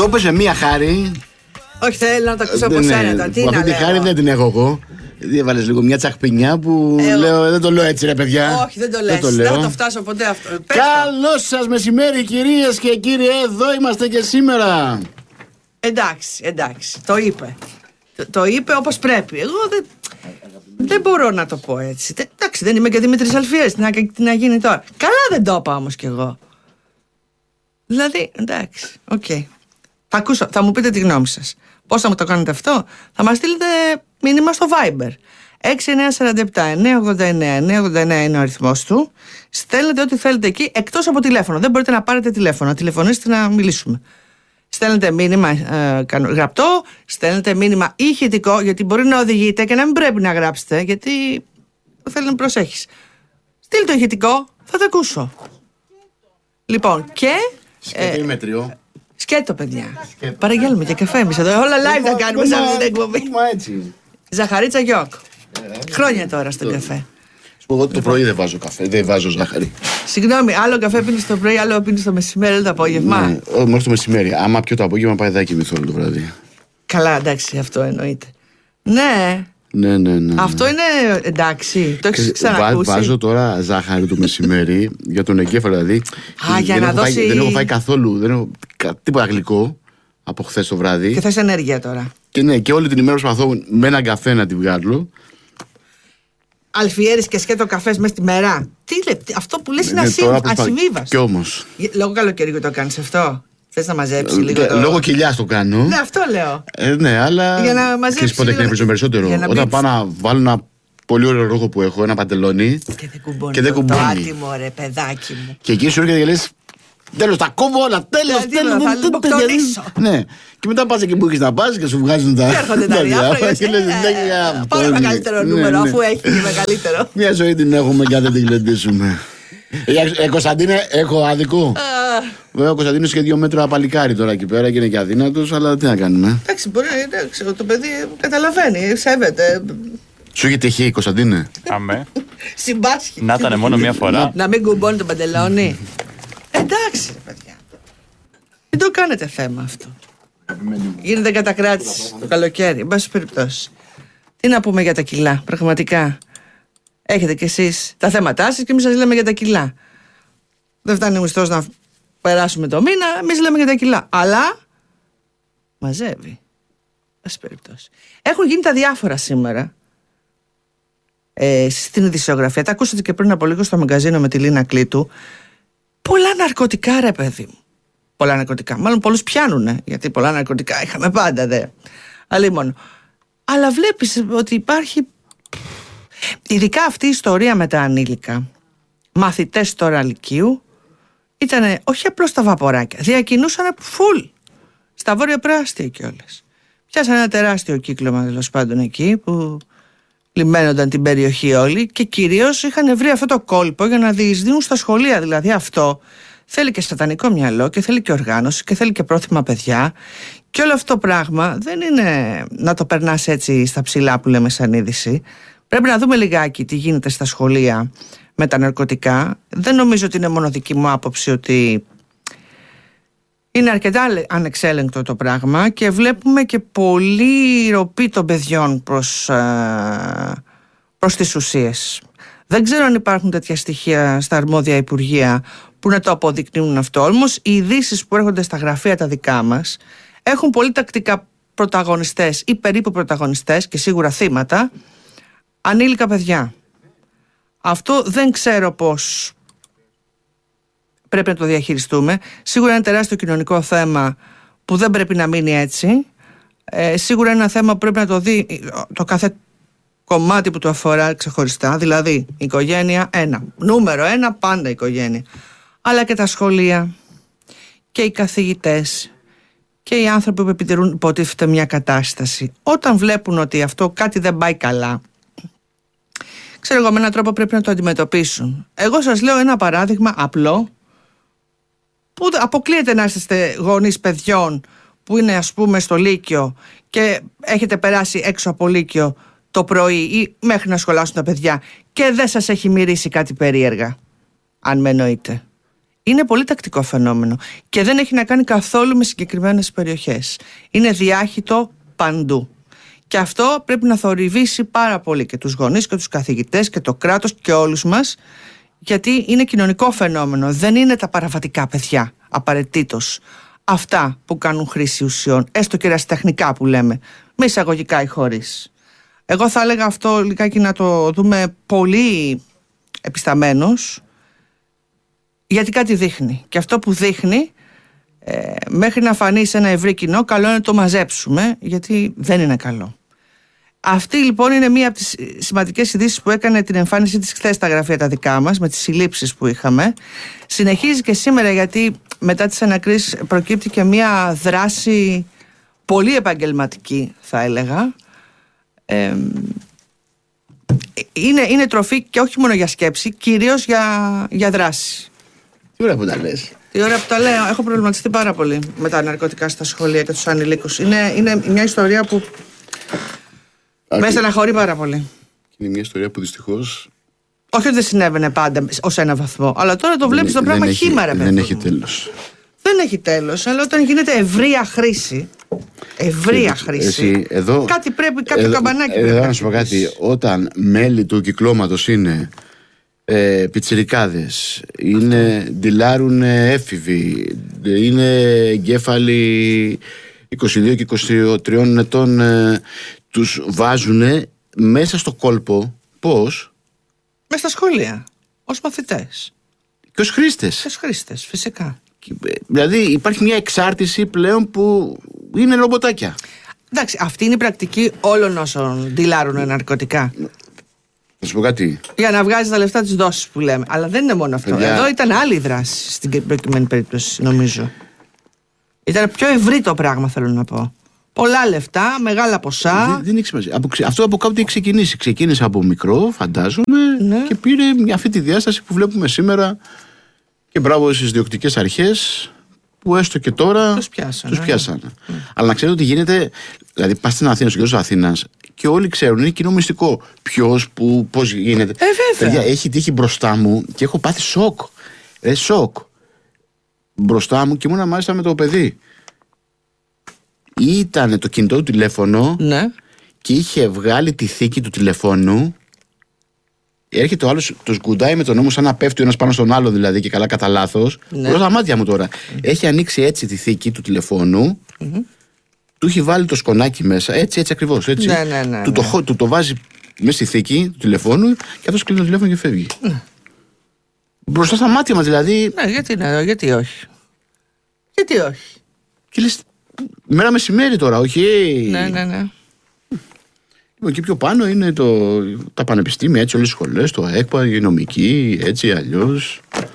Το είπες με μία χάρη. Όχι, θέλω να το ακούσω από σένα. Αυτή τη χάρη δεν την έχω εγώ. Έβαλες λίγο μια τσαχπινιά που λέω, δεν το λέω έτσι ρε παιδιά. Όχι, δεν το λες, δεν θα το φτάσω ποτέ αυτό. Καλώς σας μεσημέρι κυρίες και κύριοι, εδώ είμαστε και σήμερα. Εντάξει, το είπε. Το είπε όπως πρέπει. Εγώ δεν μπορώ να το πω έτσι. Εντάξει, δεν είμαι και Δημήτρης Αλφιέρης, τι να γίνει τώρα. Καλά δεν το είπα όμως κι εγώ. Δηλαδή, εντάξει, οκ. Θα ακούσω, θα μου πείτε τη γνώμη σας. Πώς θα μου το κάνετε αυτό? Θα μας στείλετε μήνυμα στο Viber 6947-989-989 είναι ο αριθμός του. Στέλνετε ό,τι θέλετε εκεί, εκτός από τηλέφωνο. Δεν μπορείτε να πάρετε τηλέφωνο, να τηλεφωνήσετε να μιλήσουμε. Στέλνετε μήνυμα γραπτό, στέλνετε μήνυμα ηχητικό, γιατί μπορεί να οδηγείτε και να μην πρέπει να γράψετε, γιατί θέλει να προσέχεις. Στείλτε το ηχητικό, θα το ακούσω. Λοιπόν, και Σκέτο σκέτο, παιδιά. Παραγγέλνουμε και καφέ εμείς εδώ. Όλα live θα κάνουμε σε αυτή την εκπομπή. Έτσι. Ζαχαρίτσα Γιώκ. Χρόνια τώρα στον καφέ. Εγώ το πρωί δεν βάζω καφέ, δεν βάζω ζάχαρη. Συγγνώμη, άλλο καφέ πίνεις το πρωί, άλλο πίνεις το μεσημέρι, άλλο το απόγευμα. Μόνο το μεσημέρι. Άμα πιω το απόγευμα, πάει να κοιμηθώ όλο το βράδυ. Καλά, εντάξει, αυτό εννοείται. Ναι. Ναι. Αυτό είναι εντάξει, το έχεις ξανακούσει. Βάζω τώρα ζάχαρη το μεσημέρι για τον εγκέφαλο, δηλαδή. Δεν έχω φάει καθόλου, δεν έχω τίποτα γλυκό από χθες το βράδυ. Και θες ενέργεια τώρα. Και ναι, και όλη την ημέρα προσπαθώ με έναν καφέ να τη βγάλω. Αλφιέρης και σκέτο καφές μέσα στη μέρα. Τι λέει, αυτό που λες είναι ασυμβίβαστο. Κι όμως. Λόγω καλοκαιριού το κάνεις αυτό. Θες να μαζέψει λίγο το... Λόγω κοιλιάς το κάνω. Ναι, αυτό λέω. Ναι, αλλά. Για να μαζέψει. Πότε εκνευρίζω περισσότερο. Όταν πάω να βάλω ένα πολύ ωραίο ρούχο που έχω, ένα παντελόνι. Και δεν κουμπώνει. Το άτιμο, ρε παιδάκι μου. Και εκεί σου έρχεται και λες, τέλος, τα κόβω όλα, τέλος. Θα λιμοκτονήσω. Ναι. Και μετά πας εκεί που έχεις να πας και σου βγάζουν τα. Έρχονται τα διάφορα. Πάρε μεγαλύτερο νούμερο, αφού έχει και μεγαλύτερο. Μια ζωή την έχουμε και αν δεν την γλεντήσουμε. Κωνσταντίνε, έχω άδικο. Βέβαια ο Κωνσταντίνος και 2 μέτρα παλικάρι τώρα εκεί πέρα και είναι και αδύνατος, αλλά τι να κάνουμε. Εντάξει, μπορεί να το παιδί καταλαβαίνει, σέβεται. Σου είχε τυχεί, Κωνσταντίνε? Αμέ. Συμπάσχει. Να ήταν μόνο μία φορά. Να μην κουμπώνει το παντελόνι. Εντάξει, παιδιά. Μην το κάνετε θέμα αυτό. Γίνεται κατακράτηση το καλοκαίρι, εν πάση περιπτώσει. Τι να πούμε για τα κιλά, πραγματικά. Έχετε κι εσείς τα θέματά σας και εμείς σας λέμε για τα κιλά. Δεν φτάνει ο μισθός να περάσουμε το μήνα, εμείς λέμε για τα κιλά. Αλλά μαζεύει. Πάση περιπτώσει. Έχουν γίνει τα διάφορα σήμερα στην ειδησιογραφία. Τα ακούσατε και πριν από λίγο στο μαγκαζίνο με τη Λίνα Κλήτου. Πολλά ναρκωτικά, ρε παιδί μου. Πολλά ναρκωτικά. Μάλλον πολλούς πιάνουνε, γιατί πολλά ναρκωτικά είχαμε πάντα, δε. Αλλήμον. Αλλά βλέπεις ότι υπάρχει. Ειδικά αυτή η ιστορία με τα ανήλικα. Μαθητές τώρα λυκείου ήταν όχι απλώς στα βαποράκια, διακινούσαν φουλ στα βόρεια προάστια κιόλας. Πιάσαν ένα τεράστιο κύκλωμα τέλος πάντων εκεί που λιμένονταν την περιοχή όλη και κυρίως είχαν βρει αυτό το κόλπο για να διεισδύουν στα σχολεία. Δηλαδή αυτό θέλει και σατανικό μυαλό και θέλει και οργάνωση και θέλει και πρόθυμα παιδιά, και όλο αυτό το πράγμα δεν είναι να το περνάς έτσι στα ψηλά που λέμε σαν είδηση. Πρέπει να δούμε λιγάκι τι γίνεται στα σχολεία με τα ναρκωτικά. Δεν νομίζω ότι είναι μόνο δική μου άποψη ότι είναι αρκετά ανεξέλεγκτο το πράγμα και βλέπουμε και πολύ ροπή των παιδιών προς τις ουσίες. Δεν ξέρω αν υπάρχουν τέτοια στοιχεία στα αρμόδια υπουργεία που να το αποδεικνύουν αυτό. Όμως οι ειδήσεις που έρχονται στα γραφεία τα δικά μας έχουν πολύ τακτικά πρωταγωνιστές ή περίπου πρωταγωνιστές και σίγουρα θύματα ανήλικα παιδιά. Αυτό δεν ξέρω πώς πρέπει να το διαχειριστούμε. Σίγουρα είναι τεράστιο κοινωνικό θέμα που δεν πρέπει να μείνει έτσι. Σίγουρα είναι ένα θέμα που πρέπει να το δει το κάθε κομμάτι που το αφορά ξεχωριστά. Δηλαδή η οικογένεια νούμερο 1 πάντα η οικογένεια. Αλλά και τα σχολεία και οι καθηγητές και οι άνθρωποι που επιτηρούν υποτίθεται μια κατάσταση. Όταν βλέπουν ότι αυτό κάτι δεν πάει καλά, ξέρω εγώ, με έναν τρόπο πρέπει να το αντιμετωπίσουν. Εγώ σας λέω ένα παράδειγμα απλό, που αποκλείεται να είστε γονείς παιδιών που είναι ας πούμε στο Λύκειο και έχετε περάσει έξω από Λύκειο το πρωί ή μέχρι να σχολάσουν τα παιδιά και δεν σας έχει μυρίσει κάτι περίεργα, αν με εννοείτε. Είναι πολύ τακτικό φαινόμενο και δεν έχει να κάνει καθόλου με συγκεκριμένες περιοχές. Είναι διάχυτο παντού. Και αυτό πρέπει να θορυβήσει πάρα πολύ και τους γονείς και τους καθηγητές και το κράτος και όλους μας, γιατί είναι κοινωνικό φαινόμενο. Δεν είναι τα παραβατικά παιδιά απαραίτητος αυτά που κάνουν χρήση ουσιών, έστω και ερασιτεχνικά που λέμε, με εισαγωγικά ή χωρίς. Εγώ θα έλεγα αυτό λιγάκι να το δούμε πολύ επισταμένος, γιατί κάτι δείχνει. Και αυτό που δείχνει, μέχρι να φανεί σε ένα ευρύ κοινό, καλό είναι να το μαζέψουμε, γιατί δεν είναι καλό. Αυτή λοιπόν είναι μία από τις σημαντικές ειδήσεις που έκανε την εμφάνιση της χθες στα γραφεία τα δικά μας, με τις συλλήψεις που είχαμε. Συνεχίζει και σήμερα, γιατί μετά τις ανακρίσεις προκύπτει και μία δράση πολύ επαγγελματική, θα έλεγα. Είναι τροφή και όχι μόνο για σκέψη, κυρίως για δράση. Τι ώρα που τα λες. Τι ώρα που τα λέω. Έχω προβληματιστεί πάρα πολύ με τα ναρκωτικά στα σχολεία και τους ανηλίκους. Είναι μια ιστορία που με στεναχωρεί πάρα πολύ. Είναι μια ιστορία που δυστυχώς... Όχι ότι δεν συνέβαινε πάντα ως ένα βαθμό, αλλά τώρα το βλέπεις το πράγμα χήμαρα. Δεν έχει τέλος. Δεν έχει τέλος, αλλά όταν γίνεται ευρεία χρήση, εδώ, κάτι πρέπει, κάποιο καμπανάκι πρέπει. Εδώ να σου πω κάτι. Όταν μέλη του κυκλώματος είναι πιτσιρικάδες, ντυλάρουν έφηβοι, είναι εγκέφαλοι 22 και 23 ετών, τους βάζουν μέσα στο κόλπο. Πώς? Μέσα στα σχολεία, ως μαθητές και ως χρήστες. Ως χρήστες, φυσικά. Δηλαδή υπάρχει μια εξάρτηση πλέον που είναι ρομποτάκια. Εντάξει, αυτή είναι η πρακτική όλων όσων ντυλάρουν ναρκωτικά. Θα σου πω κάτι. Για να βγάζει τα λεφτά της δόσης που λέμε. Αλλά δεν είναι μόνο αυτό. Εδώ ήταν άλλη δράση στην προκειμένη περίπτωση, νομίζω. Ήταν πιο ευρύ το πράγμα, θέλω να πω. Πολλά λεφτά, μεγάλα ποσά. Δεν έχει σημασία. Αυτό από κάπου έχει ξεκινήσει. Ξεκίνησε από μικρό, φαντάζομαι, ναι. Και πήρε αυτή τη διάσταση που βλέπουμε σήμερα. Και μπράβο στις διοκτικές αρχές που έστω και τώρα τους πιάσανε. Αλλά να ξέρετε ότι γίνεται. Δηλαδή, πας στην Αθήνα, στο κέντρο της Αθήνας, και όλοι ξέρουν, είναι κοινό μυστικό. Ποιος, πού, πώς γίνεται. Βέβαια. Έχει τύχει μπροστά μου και έχω πάθει σοκ. Σοκ. Μπροστά μου και ήμουνα μάλιστα με το παιδί. Ήταν το κινητό του τηλέφωνο, ναι. Και είχε βγάλει τη θήκη του τηλεφώνου. Έρχεται ο άλλος, το σκουντάει με τον νόμο σαν να πέφτει ο ένας πάνω στον άλλο, δηλαδή, και καλά κατά λάθος. Ναι. Προς τα μάτια μου τώρα. Έχει ανοίξει έτσι τη θήκη του τηλεφώνου. Του έχει βάλει το σκονάκι μέσα, έτσι ακριβώς. Έτσι. Ναι. Του το βάζει μέσα στη θήκη του τηλεφώνου και αυτός κλείνει το τηλέφωνο και φεύγει. Ναι. Μπροστά στα μάτια μας, δηλαδή. Ναι, γιατί όχι. Γιατί όχι. Και λες, μέρα μεσημέρι τώρα, όχι. Ναι. Εκεί πιο πάνω είναι τα πανεπιστήμια, έτσι, όλες οι σχολές, το ΕΚΠΑ, η νομική, έτσι, αλλιώς.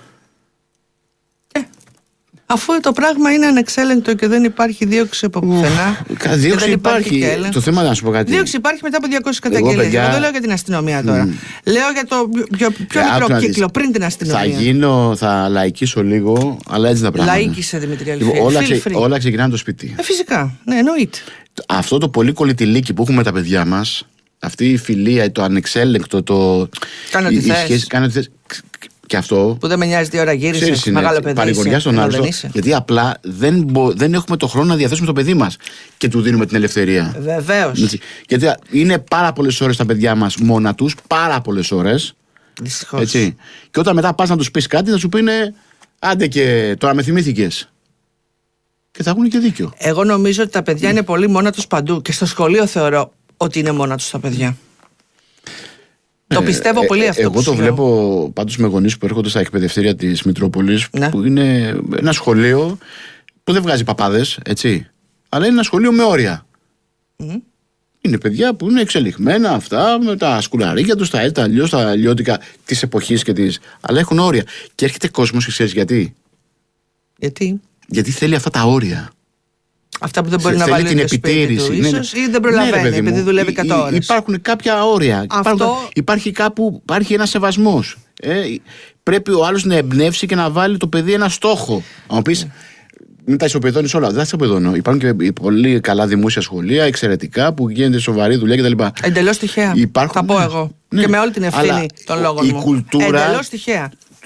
Αφού το πράγμα είναι ανεξέλεγκτο και δεν υπάρχει δίωξη από πουθενά. Δίωξη υπάρχει. Το θέμα να σου πω κάτι. Δίωξη υπάρχει μετά από 200 καταγγελίες. Εγώ δεν λέω για την αστυνομία τώρα. Λέω για το πιο μικρό κύκλο πριν την αστυνομία. Θα λαϊκίσω λίγο, αλλά έτσι τα πράγματα. Λαϊκίσε, Δημήτρη Αλφή. Όλα ξεκινάνε το σπίτι. Φυσικά. Ναι, εννοείται. Αυτό το πολύ κολλητηλίκι που έχουμε τα παιδιά μας, αυτή η φιλία, το ανεξέλεγκτο, Κάνε ό,τι θες. Και αυτό. Που δεν με νοιάζει τι ώρα γύρισες, μεγάλο παιδί. Παρηγοριά στον άλλο. Γιατί απλά δεν έχουμε το χρόνο να διαθέσουμε το παιδί μας και του δίνουμε την ελευθερία. Βεβαίως. Γιατί είναι πάρα πολλές ώρες τα παιδιά μας μόνα τους, πάρα πολλές ώρες. Δυστυχώς. Έτσι. Και όταν μετά πας να τους πεις κάτι, θα σου πούνε, άντε και τώρα με θυμήθηκες. Και θα έχουν και δίκιο. Εγώ νομίζω ότι τα παιδιά είναι πολύ μόνα τους παντού. Και στο σχολείο θεωρώ ότι είναι μόνα τους τα παιδιά. Το πιστεύω πολύ αυτό. Εγώ το βλέπω πάντως με γονείς που έρχονται στα εκπαιδευτήρια της Μητρόπολης, ναι. Που είναι ένα σχολείο που δεν βγάζει παπάδες, έτσι. Αλλά είναι ένα σχολείο με όρια. Είναι παιδιά που είναι εξελιγμένα αυτά, με τα σκουλαρίκια τους, τα έτσι, αλλιώς, τα αλλιώτικα της εποχής και της. Αλλά έχουν όρια. Και έρχεται κόσμος και ξέρεις γιατί. Γιατί θέλει αυτά τα όρια. Αυτά που δεν μπορεί να βάλει την επιτήρηση. Ίσως ή δεν προλαβαίνει, επειδή δουλεύει 100 ώρες. Υπάρχουν κάποια όρια. Υπάρχει ένας σεβασμός. Πρέπει ο άλλος να εμπνεύσει και να βάλει το παιδί ένα στόχο. Αν πεις, μην τα ισοπεδώνεις όλα. Δεν τα ισοπεδώνω. Υπάρχουν και πολύ καλά δημόσια σχολεία, εξαιρετικά, που γίνεται σοβαρή δουλειά κτλ. Εντελώς τυχαία. Θα πω εγώ. Και με όλη την ευθύνη των λόγων μου. Η κουλτούρα εντελώς τυχαία.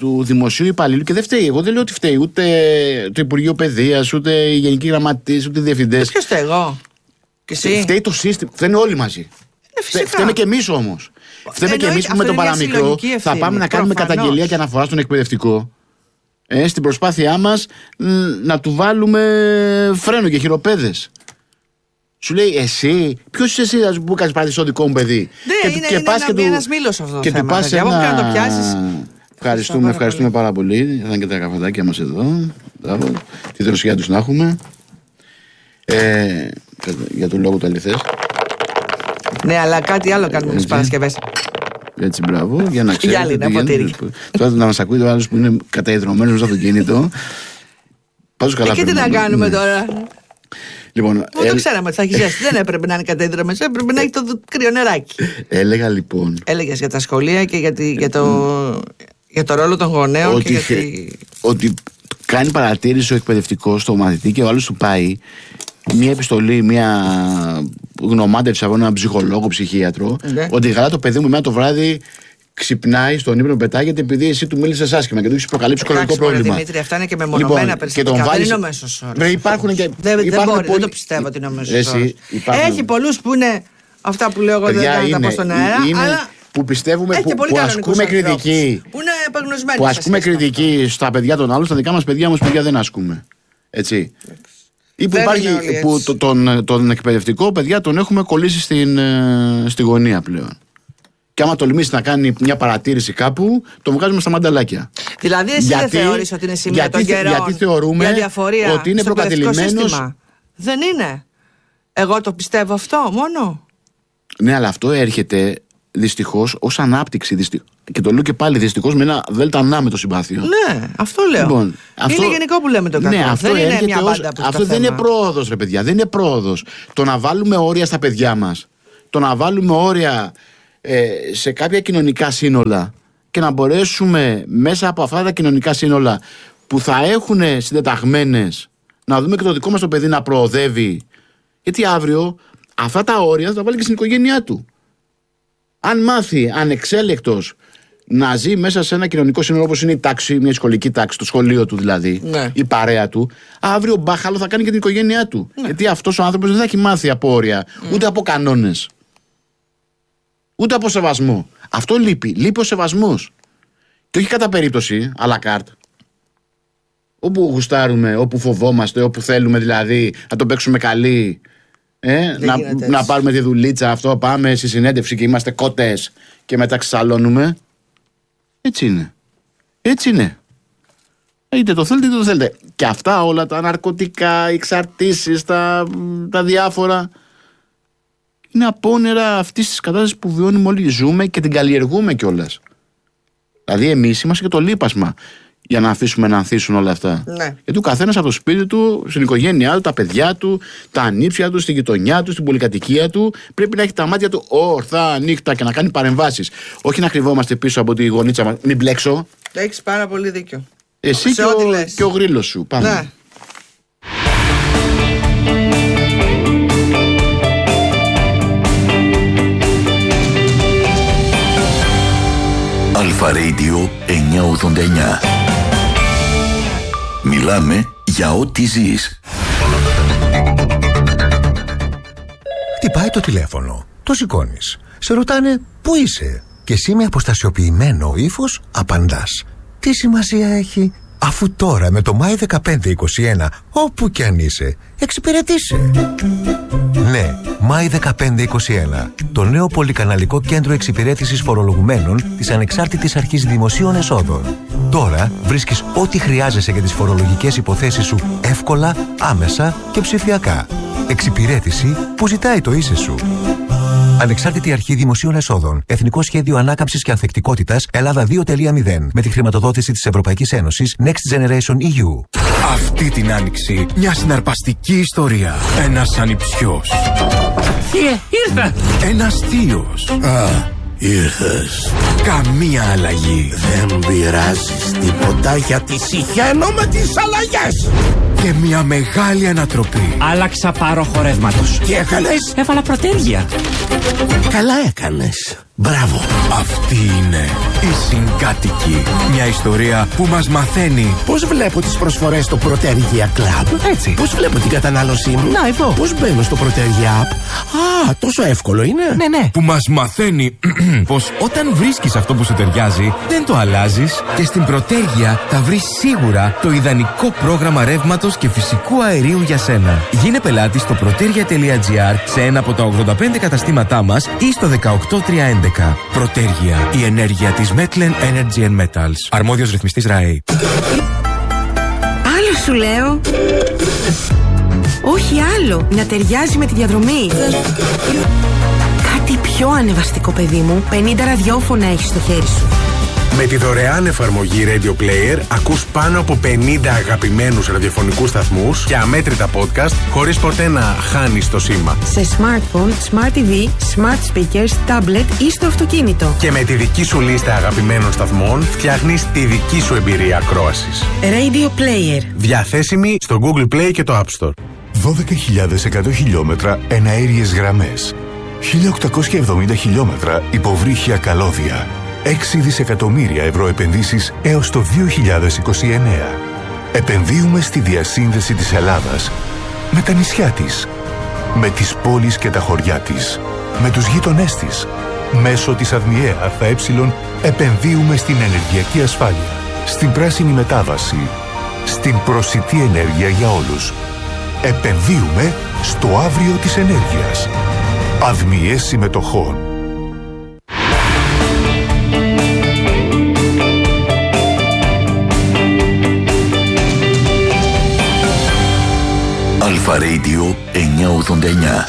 του δημοσίου υπαλλήλου και δεν φταίει. Εγώ δεν λέω ότι φταίει ούτε το Υπουργείο Παιδείας, ούτε οι γενικοί γραμματείς, ούτε οι διευθυντές. Ποιος φταίει, εγώ? Και εσύ? Φταίει το σύστημα. Φταίνε όλοι μαζί. Φταίμε και εμείς όμως. Φταίμε και εμείς που με το παραμικρό θα πάμε να κάνουμε καταγγελία και αναφορά στον εκπαιδευτικό. Στην προσπάθειά μας να του βάλουμε φρένο και χειροπέδες. Σου λέει, εσύ, ποιος είσαι εσύ που κάνεις πάρτι στο δικό μου παιδί? Ναι, είναι ένας μήλος αυτό το θέμα. Ευχαριστούμε πάρα πολύ. Ήταν και τα καφεδάκια μας εδώ. Τη δροσιά τους να έχουμε. Για τον λόγο του αληθές. Ναι, αλλά κάτι άλλο κάνουμε τις Παρασκευές. Έτσι, μπράβο, για να ξέρετε. Για άλλη, ένα ποτήρι. Τώρα να μας ακούει ο άλλος που είναι καταϊδρωμένος στο αυτοκίνητο. Πάντως καλά. Και τι να κάνουμε τώρα? Λοιπόν, το ξέραμε ότι θα έχει ζέστη. Δεν έπρεπε να είναι καταϊδρωμένος, έπρεπε να έχει το κρύο νεράκι. Έλεγα λοιπόν. Έλεγες για τα σχολεία και για το ρόλο των γονέων. Ότι κάνει παρατήρηση ο εκπαιδευτικός στο μαθητή και ο άλλος του πάει μια επιστολή, μια γνωμάτευση από έναν ψυχολόγο, ψυχίατρο, ότι καλά το παιδί μου εμένα το βράδυ ξυπνάει στον ύπνο, πετάγεται επειδή εσύ του μίλησες άσχημα και του έχεις προκαλείψει ψυχολογικό πρόβλημα. Δημήτρη, αυτά είναι και μεμονωμένα περιστατικά. Δεν είναι ο μέσος όρος. Δεν το πιστεύω ότι είναι ο μέσος όρος. Έχει πολλούς που είναι αυτά που λέω εγώ, δεν θα τα πω στον αέρα, αλλά που πιστεύουμε, που ασκούμε κριτική. Που ασκούμε κριτική στα παιδιά των άλλων, στα δικά μας παιδιά όμως παιδιά δεν ασκούμε. Έτσι. Ή που υπάρχει, που τον εκπαιδευτικό παιδιά τον έχουμε κολλήσει στη γωνία πλέον. Και άμα τολμήσει να κάνει μια παρατήρηση κάπου, το βγάζουμε στα μανταλάκια. Δηλαδή, εσύ δεν θεωρείς ότι είναι σημείο των καιρών? Γιατί θεωρούμε για διαφορία ότι είναι προκατελημένος. Δεν είναι. Εγώ το πιστεύω αυτό μόνο. Ναι, αλλά αυτό έρχεται δυστυχώς ως ανάπτυξη. Και το λέω και πάλι δυστυχώς με ένα δέλτα να με το συμπάθειο. Ναι, αυτό λέω. Λοιπόν, είναι γενικό που λέμε το κακό. Ναι, αυτό δεν είναι μια μπάντα που αυτό δεν είναι πρόοδος, ρε παιδιά. Δεν είναι πρόοδος. Το να βάλουμε όρια στα παιδιά μας, το να βάλουμε όρια σε κάποια κοινωνικά σύνολα και να μπορέσουμε μέσα από αυτά τα κοινωνικά σύνολα που θα έχουν συντεταγμένες να δούμε και το δικό μας το παιδί να προοδεύει. Γιατί αύριο αυτά τα όρια θα τα βάλει και στην οικογένειά του. Αν μάθει ανεξέλεκτος να ζει μέσα σε ένα κοινωνικό σύνολο όπως είναι η τάξη, μια σχολική τάξη, το σχολείο του δηλαδή, η παρέα του, αύριο μπάχαλο θα κάνει και την οικογένειά του. Γιατί αυτός ο άνθρωπος δεν θα έχει μάθει από όρια, ούτε από κανόνες, ούτε από σεβασμό. Αυτό λείπει. Λείπει ο σεβασμός. Και όχι κατά περίπτωση, à la carte. Όπου γουστάρουμε, όπου φοβόμαστε, όπου θέλουμε δηλαδή να το παίξουμε καλή. Να πάρουμε τη δουλίτσα, αυτό, πάμε στη συνέντευξη και είμαστε κότες και μετά ξεσαλώνουμε. Έτσι είναι. Έτσι είναι. Είτε το θέλετε είτε το θέλετε. Και αυτά όλα τα ναρκωτικά, οι εξαρτήσεις, τα διάφορα, είναι απόνερα αυτής της κατάστασης που βιώνουμε όλοι, ζούμε και την καλλιεργούμε κιόλας. Δηλαδή εμείς είμαστε και το λείπασμα για να αφήσουμε να ανθίσουν όλα αυτά. Ναι. Γιατί ο καθένας από το σπίτι του, στην οικογένειά του, τα παιδιά του, τα ανήψια του, στη γειτονιά του, στην πολυκατοικία του, πρέπει να έχει τα μάτια του ορθά, ανοιχτά και να κάνει παρεμβάσεις. Όχι να κρυβόμαστε πίσω από τη γωνίτσα μας. Μην μπλέξω. Έχεις πάρα πολύ δίκιο. Εσύ και ο γρίλος σου. Πάμε. Ναι. Αλφα Radio 989. Μιλάμε για ό,τι ζεις. Χτυπάει το τηλέφωνο. Το σηκώνεις. Σε ρωτάνε πού είσαι. Και εσύ με αποστασιοποιημένο ύφος απαντάς. Τι σημασία έχει, αφού τώρα με το Μάη 1521 όπου κι αν είσαι εξυπηρετήσε. Ναι, Μάη 1521. Το νέο πολυκαναλικό κέντρο εξυπηρέτησης φορολογουμένων της Ανεξάρτητης Αρχής Δημοσίων Εσόδων. Τώρα βρίσκεις ό,τι χρειάζεσαι για τις φορολογικές υποθέσεις σου εύκολα, άμεσα και ψηφιακά. Εξυπηρέτηση που ζητάει το ίσαι σου. Ανεξάρτητη Αρχή Δημοσίων Εσόδων. Εθνικό Σχέδιο Ανάκαμψης και Ανθεκτικότητας Ελλάδα 2.0. Με τη χρηματοδότηση της Ευρωπαϊκής Ένωσης Next Generation EU. Αυτή την άνοιξη μια συναρπαστική ιστορία. Ένας ανιψιός. Ήρθα! Ένας θείος. Ήρθες. Καμία αλλαγή. Δεν πειράζεις τίποτα γιατί συχαίνω με τις αλλαγές. Και μια μεγάλη ανατροπή. Άλλαξα πάρο χορεύματος. Τι έκανες? Έβαλα προτέργεια. Καλά έκανες. Μπράβο. Αυτή είναι η Συγκάτοικοι. Μια ιστορία που μας μαθαίνει Πώς βλέπω τις προσφορές στο Protergia Club. Έτσι. Πώς βλέπω την κατανάλωσή μου. Να, εδώ. Πώς μπαίνω στο Protergia App. Α, τόσο εύκολο είναι. Ναι. Που μας μαθαίνει πως όταν βρίσκεις αυτό που σου ταιριάζει, δεν το αλλάζεις και στην Protergia θα βρεις σίγουρα το ιδανικό πρόγραμμα ρεύματος και φυσικού αερίου για σένα. Γίνε πελάτης στο protergia.gr σε ένα από τα 85 καταστήματά μας ή στο 18311. Protergia, η ενέργεια της Metlen Energy and Metals. Αρμόδιος ρυθμιστής ΡΑΕ. Άλλο σου λέω. Όχι άλλο. Να ταιριάζει με τη διαδρομή. Κάτι πιο ανεβαστικό, παιδί μου. 50 ραδιόφωνα έχεις στο χέρι σου. Με τη δωρεάν εφαρμογή Radio Player ακούς πάνω από 50 αγαπημένους ραδιοφωνικούς σταθμούς και αμέτρητα podcast χωρίς ποτέ να χάνεις το σήμα. Σε smartphone, smart TV, smart speakers, tablet ή στο αυτοκίνητο. Και με τη δική σου λίστα αγαπημένων σταθμών φτιάχνεις τη δική σου εμπειρία ακρόασης. Radio Player. Διαθέσιμη στο Google Play και το App Store. 12.100 χιλιόμετρα εναέριες γραμμές. 1.870 χιλιόμετρα υποβρύχια καλώδια. 6 δισεκατομμύρια ευρώ επενδύσεις έως το 2029. Επενδύουμε στη διασύνδεση της Ελλάδας με τα νησιά της, με τις πόλεις και τα χωριά της, με τους γείτονές της. Μέσω της ΑΔΜΙΕ ΑΕ επενδύουμε στην ενεργειακή ασφάλεια, στην πράσινη μετάβαση, στην προσιτή ενέργεια για όλους. Επενδύουμε στο αύριο της ενέργειας. ΑΔΜΙΕ συμμετοχών. Αλφα Radio 989.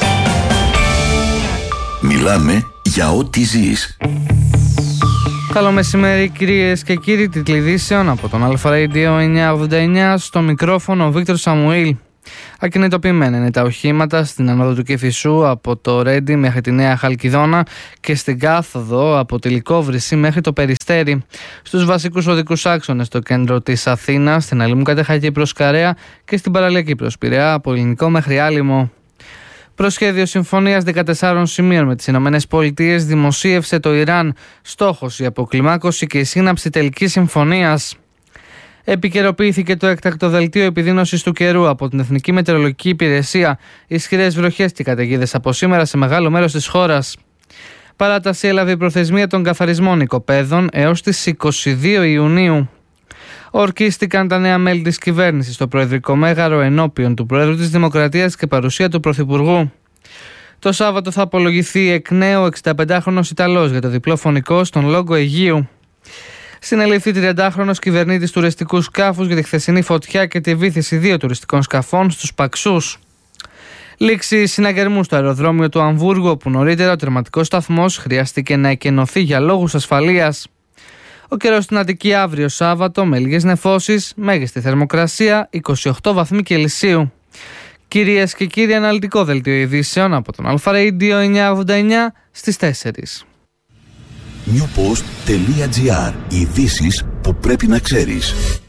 Μιλάμε για ό,τι ζεις. Καλό μεσημέρι κυρίες και κύριοι, τίτλοι ειδήσεων από τον Αλφα Radio 989. Στο μικρόφωνο ο Βίκτορ Σαμουήλ. Ακινητοποιημένα είναι τα οχήματα στην ανόδο του Κηφισού από το Ρέντι μέχρι τη Νέα Χαλκιδόνα και στην κάθοδο από τη Λυκόβρηση μέχρι το Περιστέρι. Στους βασικούς οδικούς άξονες στο κέντρο της Αθήνας, στην Αλήμου Κατεχάκη προς Καρέα και στην παραλιακή προς Πειραιά από Ελληνικό μέχρι Άλυμο. Προσχέδιο συμφωνίας 14 σημείων με τις ΗΠΑ δημοσίευσε το Ιράν. Στόχος η αποκλιμάκωση και η σύναψη τελικής συμφωνίας. Επικαιροποιήθηκε το έκτακτο δελτίο επιδείνωσης του καιρού από την Εθνική Μετεωρολογική Υπηρεσία. Ισχυρές βροχές και καταιγίδες από σήμερα σε μεγάλο μέρος της χώρας. Παράταση έλαβε η προθεσμία των καθαρισμών οικοπαίδων έως τις 22 Ιουνίου. Ορκίστηκαν τα νέα μέλη της κυβέρνησης στο Προεδρικό Μέγαρο ενώπιον του Προέδρου της Δημοκρατίας και παρουσία του Πρωθυπουργού. Το Σάββατο θα απολογηθεί εκ νέου 65χρονος Ιταλός για το διπλό φωνικό στον Λόγκο Αιγείου. Συνελήφθη 30χρονος κυβερνήτης τουριστικού σκάφους για τη χθεσινή φωτιά και τη βύθιση 2 τουριστικών σκαφών στους Παξούς. Λήξη συναγερμού στο αεροδρόμιο του Αμβούργου, όπου νωρίτερα ο τερματικός σταθμός χρειάστηκε να εκενωθεί για λόγους ασφαλείας. Ο καιρός στην Αττική αύριο Σάββατο με λίγες νεφώσεις, μέγιστη θερμοκρασία 28 βαθμοί Κελσίου. Κυρίες και κύριοι, αναλυτικό δελτίο ειδήσεων από τον Αλφα Radio 989 στις 4. Newpost.gr. Ειδήσεις που πρέπει να ξέρεις.